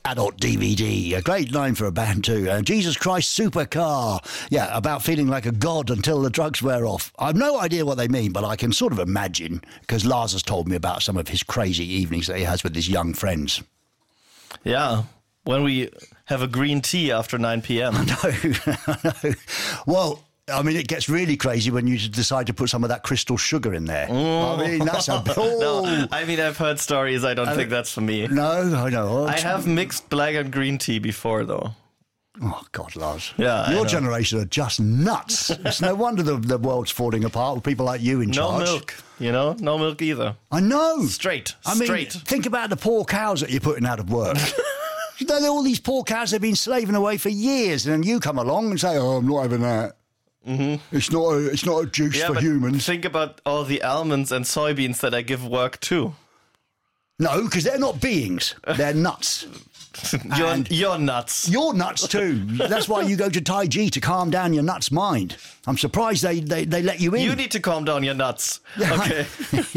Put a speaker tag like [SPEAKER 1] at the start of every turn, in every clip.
[SPEAKER 1] Adult DVD, a great line for a band too. Jesus Christ Supercar, yeah, about feeling like a god until the drugs wear off. I've no idea what they mean, but I can sort of imagine, because Lars has told me about some of his crazy evenings that he has with his young friends.
[SPEAKER 2] Yeah, when we have a green tea after 9 p.m.
[SPEAKER 1] I know. Well, I mean, it gets really crazy when you decide to put some of that crystal sugar in there. I mean, that's a...
[SPEAKER 2] No, I mean, I've heard stories. I don't think that's for me.
[SPEAKER 1] No, I know.
[SPEAKER 2] I have mixed black and green tea before, though.
[SPEAKER 1] Oh, God, Lars.
[SPEAKER 2] Yeah,
[SPEAKER 1] your generation are just nuts. It's no wonder the world's falling apart with people like you in charge.
[SPEAKER 2] No milk, no milk either.
[SPEAKER 1] I know.
[SPEAKER 2] Straight.
[SPEAKER 1] Think about the poor cows that you're putting out of work. You know, all these poor cows have been slaving away for years, and then you come along and say, "Oh, I'm not having that." Mm-hmm. It's not a juice for humans.
[SPEAKER 2] Think about all the almonds and soybeans that I give work to.
[SPEAKER 1] No, because they're not beings. They're nuts.
[SPEAKER 2] You're nuts.
[SPEAKER 1] You're nuts too. That's why you go to Tai Chi, to calm down your nuts mind. I'm surprised they let you in.
[SPEAKER 2] You need to calm down your nuts. Okay.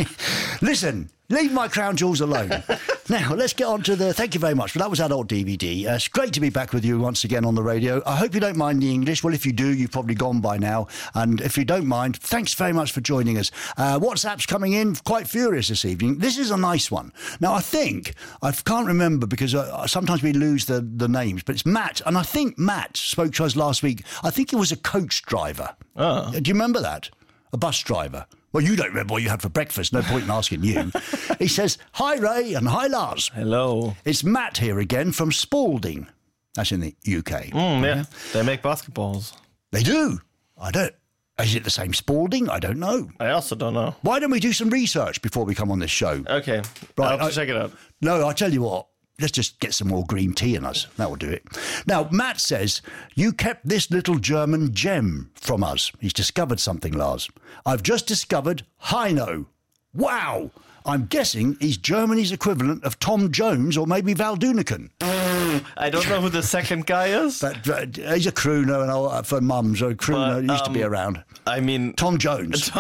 [SPEAKER 1] Listen, leave my crown jewels alone. Now, let's get on to thank you very much. That was Adult DVD. It's great to be back with you once again on the radio. I hope you don't mind the English. Well, if you do, you've probably gone by now. And if you don't mind, thanks very much for joining us. WhatsApp's coming in quite furious this evening. This is a nice one. Now, I can't remember because sometimes we lose the names, but it's Matt. And I think Matt spoke to us last week. I think he was a coach driver.
[SPEAKER 2] Oh.
[SPEAKER 1] Do you remember that? A bus driver. Well, you don't remember what you had for breakfast. No point in asking you. He says, "Hi, Ray, and hi, Lars."
[SPEAKER 2] Hello.
[SPEAKER 1] It's Matt here again from Spalding. That's in the UK.
[SPEAKER 2] Yeah. They make basketballs.
[SPEAKER 1] They do. Is it the same Spalding? I don't know.
[SPEAKER 2] I also don't know.
[SPEAKER 1] Why don't we do some research before we come on this show?
[SPEAKER 2] Okay.
[SPEAKER 1] Right,
[SPEAKER 2] I'll have to check it out.
[SPEAKER 1] No, I tell you what. Let's just get some more green tea in us. That will do it. Now, Matt says, "You kept this little German gem from us." He's discovered something, Lars. "I've just discovered Heino." Wow. I'm guessing he's Germany's equivalent of Tom Jones or maybe Val Doonican.
[SPEAKER 2] I don't know who the second guy is.
[SPEAKER 1] But he's a crooner and for mums. A crooner used to be around.
[SPEAKER 2] I mean...
[SPEAKER 1] Tom Jones.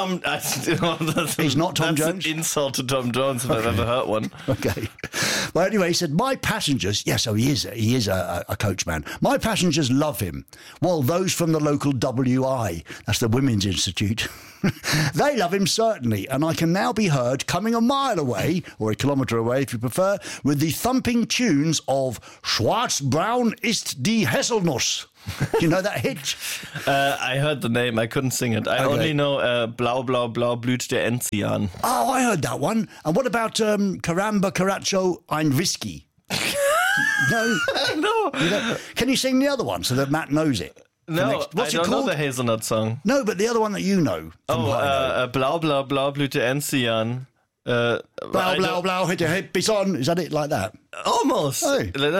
[SPEAKER 1] He's not Tom Jones?
[SPEAKER 2] That's an insult to Tom Jones if I've ever heard one.
[SPEAKER 1] Okay. Well, anyway, he said, "My passengers..." Yes, so he is a coachman. "My passengers love him. Well, those from the local WI, that's the Women's Institute, they love him certainly, and I can now be heard coming a mile away, or a kilometre away if you prefer, with the thumping tunes of Schwarz-Braun ist die Haselnuss." Do you know that hit?
[SPEAKER 2] I heard the name. I couldn't sing it. I only know Blau, Blau, Blau blüht der Enzian.
[SPEAKER 1] Oh, I heard that one. And what about Caramba, Caracho, ein Whisky? No?
[SPEAKER 2] No.
[SPEAKER 1] Can you sing the other one so that Matt knows it?
[SPEAKER 2] No,
[SPEAKER 1] What's
[SPEAKER 2] I don't know the Hazelnut song.
[SPEAKER 1] No, but the other one that you know.
[SPEAKER 2] Blau, Blau, Blau blüht der Enzian.
[SPEAKER 1] Blau, blau, blau, hit your hippies on. Is that it, like that?
[SPEAKER 2] Almost.
[SPEAKER 1] Hey.
[SPEAKER 2] But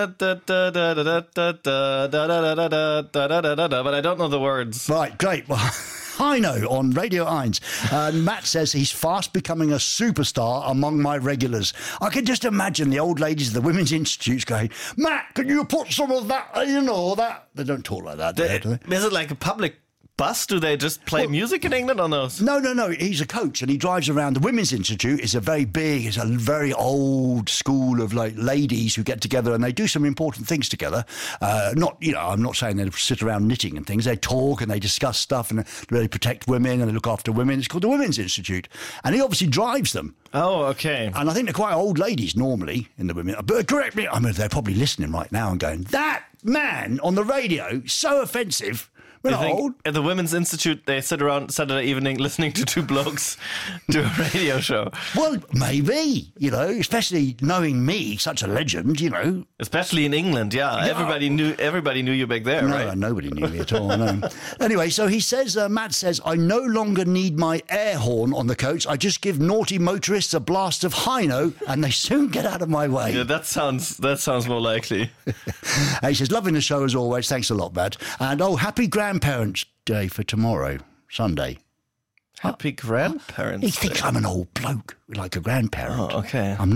[SPEAKER 2] I don't know the words.
[SPEAKER 1] Right, great. Well, I know on Radio 1. And Matt says he's fast becoming a superstar among my regulars. I can just imagine the old ladies of the Women's Institutes going, "Matt, can you put some of that, that?" They don't talk like that, do they?
[SPEAKER 2] Is it like a public bus? Do they just play music in England on those?
[SPEAKER 1] No. He's a coach and he drives around. The Women's Institute is a very old school of like ladies who get together and they do some important things together. I'm not saying they sit around knitting and things. They talk and they discuss stuff and they protect women and they look after women. It's called the Women's Institute. And he obviously drives them.
[SPEAKER 2] Oh, okay.
[SPEAKER 1] And I think they're quite old ladies normally in the women. But correct me, I mean, they're probably listening right now and going, "That man on the radio, so offensive." We're not old.
[SPEAKER 2] At the Women's Institute, they sit around Saturday evening listening to two blokes do a radio show.
[SPEAKER 1] Well, maybe, especially knowing me, such a legend,
[SPEAKER 2] Especially in England, yeah. Everybody knew you back there, right?
[SPEAKER 1] No, nobody knew me at all, no. Anyway, so he says, Matt says, "I no longer need my air horn on the coach. I just give naughty motorists a blast of Heino and they soon get out of my way."
[SPEAKER 2] Yeah, that sounds more likely.
[SPEAKER 1] And he says, "Loving the show as always. Thanks a lot, Matt. And happy Grandparents' Day for tomorrow, Sunday."
[SPEAKER 2] Happy Grandparents'
[SPEAKER 1] He thinks
[SPEAKER 2] Day.
[SPEAKER 1] I'm an old bloke, like a grandparent.
[SPEAKER 2] Oh, okay.
[SPEAKER 1] I'm not.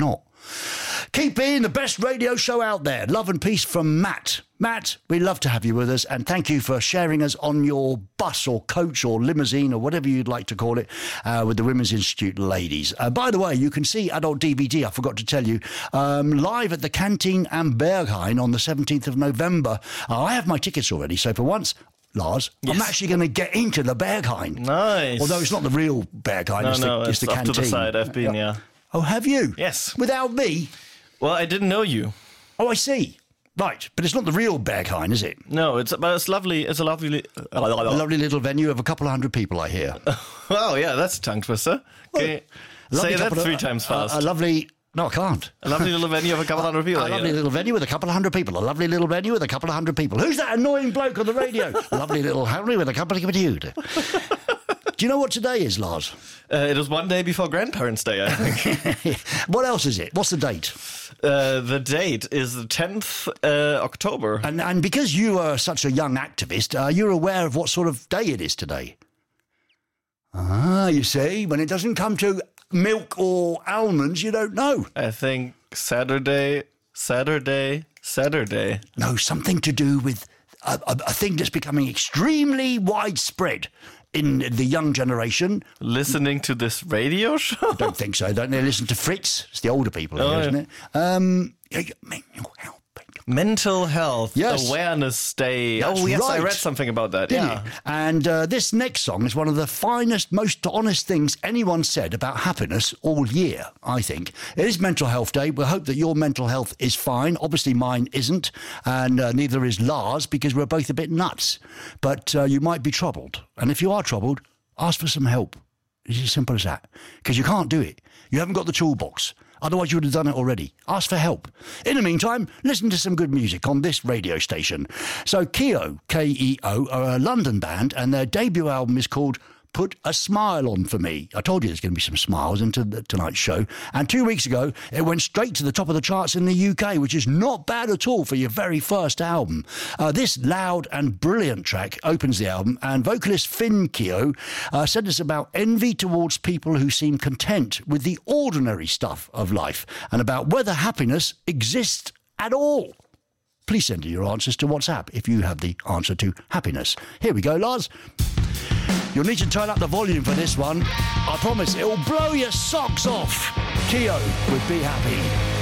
[SPEAKER 1] Keep being the best radio show out there. Love and peace from Matt. Matt, we'd love to have you with us, and thank you for sharing us on your bus or coach or limousine or whatever you'd like to call it with the Women's Institute ladies. By the way, you can see Adult DVD, I forgot to tell you, live at the Canteen am Berghain on the 17th of November. I have my tickets already, so for once, Lars, yes. I'm actually going to get into the Berghain.
[SPEAKER 2] Nice.
[SPEAKER 1] Although it's not the real Berghain, it's the Canteen.
[SPEAKER 2] Off to the side, I've been, yeah.
[SPEAKER 1] Oh, have you?
[SPEAKER 2] Yes.
[SPEAKER 1] Without me?
[SPEAKER 2] Well, I didn't know you.
[SPEAKER 1] Oh, I see. Right, but it's not the real Berghain, is it?
[SPEAKER 2] No, it's lovely. It's a lovely
[SPEAKER 1] little venue of a couple of hundred people, I hear.
[SPEAKER 2] Wow, yeah, that's a tongue twister. Okay, say that 3 times fast.
[SPEAKER 1] A lovely... No, I can't.
[SPEAKER 2] A lovely little venue of a couple of hundred people.
[SPEAKER 1] A lovely little venue with a couple of hundred people. A lovely little venue with a couple of hundred people. Who's that annoying bloke on the radio? A lovely little Henry with a couple of people. Do you know what today is, Lars?
[SPEAKER 2] It was one day before Grandparents' Day, I think.
[SPEAKER 1] What else is it? What's the date?
[SPEAKER 2] The date is the 10th October.
[SPEAKER 1] And because you are such a young activist, you're aware of what sort of day it is today? Ah, you see, when it doesn't come to milk or almonds, you don't know.
[SPEAKER 2] I think Saturday.
[SPEAKER 1] No, something to do with a thing that's becoming extremely widespread in the young generation.
[SPEAKER 2] Listening to this radio show?
[SPEAKER 1] I don't think so. Don't they listen to Fritz? It's the older people here, isn't it?
[SPEAKER 2] Mental Health
[SPEAKER 1] yes.
[SPEAKER 2] Awareness Day.
[SPEAKER 1] That's
[SPEAKER 2] yes,
[SPEAKER 1] right.
[SPEAKER 2] I read something about that. Yeah.
[SPEAKER 1] And this next song is one of the finest, most honest things anyone said about happiness all year, I think. It is Mental Health Day. We hope that your mental health is fine. Obviously mine isn't, and neither is Lars, because we're both a bit nuts. But you might be troubled. And if you are troubled, ask for some help. It's as simple as that. Because you can't do it. You haven't got the toolbox. Otherwise, you would have done it already. Ask for help. In the meantime, listen to some good music on this radio station. So Keo, K-E-O, are a London band, and their debut album is called Put a Smile On For Me. I told you there's going to be some smiles into tonight's show. And 2 weeks ago, it went straight to the top of the charts in the UK, which is not bad at all for your very first album. This loud and brilliant track opens the album, and vocalist Finn Keo said it's about envy towards people who seem content with the ordinary stuff of life, and about whether happiness exists at all. Please send your answers to WhatsApp if you have the answer to happiness. Here we go, Lars. You'll need to turn up the volume for this one. I promise it will blow your socks off. Keo with Be Happy.